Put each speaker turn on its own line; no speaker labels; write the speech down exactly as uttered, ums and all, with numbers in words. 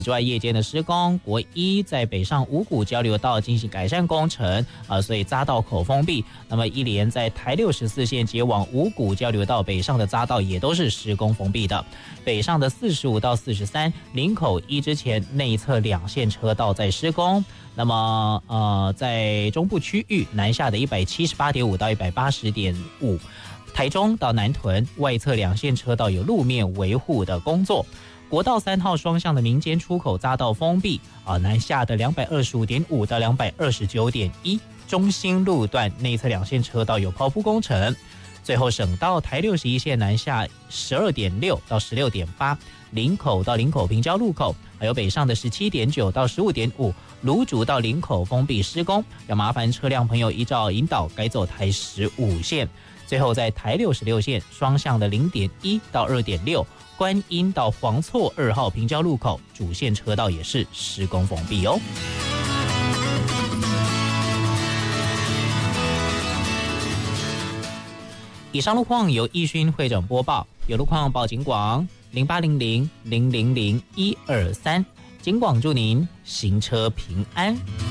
之外，夜间的施工，国一在北上五股交流道进行改善工程，啊，所以匝道口封闭。那么一连在台六十四线接往五股交流道北上的匝道也都是施工封闭的。北上的四十五到四十三林口一之前内侧两线车道在施工。那么呃，在中部区域南下的一百七十八点五到一百八十点五，台中到南屯外侧两线车道有路面维护的工作。国道三号双向的民间出口匝道封闭啊，南下的两百二十五点五到两百二十九点一，中心路段内侧两线车道有刨铺工程。最后省道台六十一线南下十二点六到十六点八，林口到林口平交路口，还有北上的十七点九到十五点五，芦竹到林口封闭施工，要麻烦车辆朋友依照引导改走台十五线。最后在台六十六线双向的零点一到二点六。观音到黄厝二号平交路口主线车道也是施工封闭哦。以上路况由义勋会诊播报，有路况报警广零八零零零零零一二三，警广祝您行车平安。